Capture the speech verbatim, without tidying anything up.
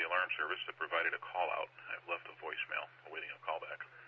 the alarm service that provided a call-out. I've left a voicemail awaiting a callback.